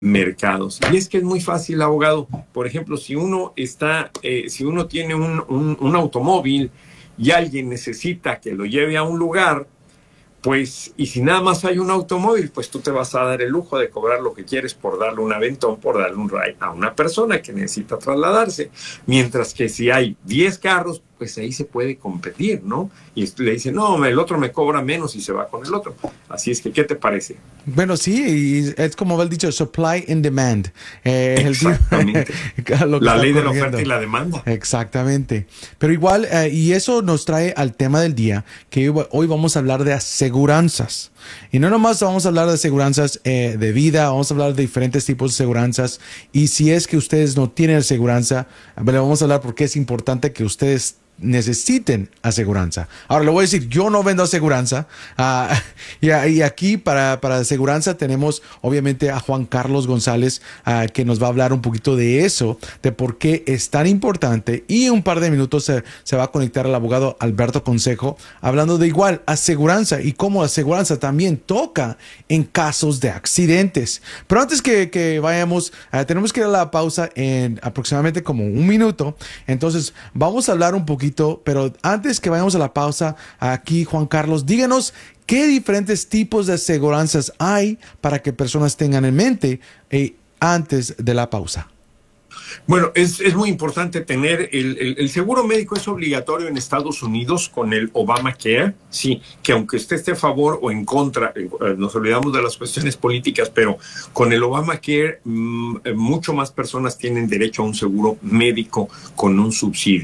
mercados. Y es que es muy fácil, abogado. Por ejemplo, si uno tiene un automóvil y alguien necesita que lo lleve a un lugar, pues, y si nada más hay un automóvil, pues tú te vas a dar el lujo de cobrar lo que quieres por darle un aventón, por darle un ride a una persona que necesita trasladarse. Mientras que si hay 10 carros, pues ahí se puede competir, ¿no? Y le dice, no, el otro me cobra menos y se va con el otro. Así es que, ¿qué te parece? Bueno, sí, y es como va el dicho, supply and demand. Exactamente. Lo que La está ley de la ocurriendo. oferta y la demanda. Exactamente. Pero igual, y eso nos trae al tema del día, que hoy vamos a hablar de aseguranzas. Y no nomás vamos a hablar de aseguranzas de vida, vamos a hablar de diferentes tipos de aseguranzas. Y si es que ustedes no tienen aseguranza, le vamos a hablar porque es importante que ustedes necesiten aseguranza. Ahora le voy a decir, yo no vendo aseguranza. Y aquí para aseguranza tenemos obviamente a Juan Carlos González, que nos va a hablar un poquito de eso, de por qué es tan importante. Y en un par de minutos se va a conectar el abogado Alberto Consejo, hablando de igual aseguranza y cómo aseguranza también toca en casos de accidentes. Pero antes que vayamos, tenemos que ir a la pausa en aproximadamente como un minuto. Entonces vamos a hablar un poquito, pero antes que vayamos a la pausa, aquí Juan Carlos, díganos qué diferentes tipos de aseguranzas hay para que personas tengan en mente antes de la pausa. Bueno, es muy importante tener el seguro médico. Es obligatorio en Estados Unidos con el Obamacare. Sí, que aunque usted esté a favor o en contra, nos olvidamos de las cuestiones políticas, pero con el Obamacare mucho más personas tienen derecho a un seguro médico con un subsidio.